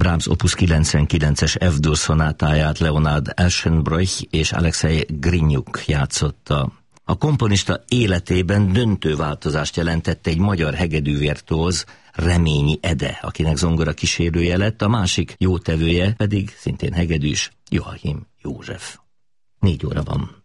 Brahms Opus 99-es F-dur szonátáját Leonard Eschenbroich és Alexei Grinyuk játszotta. A komponista életében döntő változást jelentette egy magyar hegedűvirtuóz, Reményi Ede, akinek zongora kísérője lett, a másik jótevője pedig szintén hegedűs, Joachim József. 4 óra van.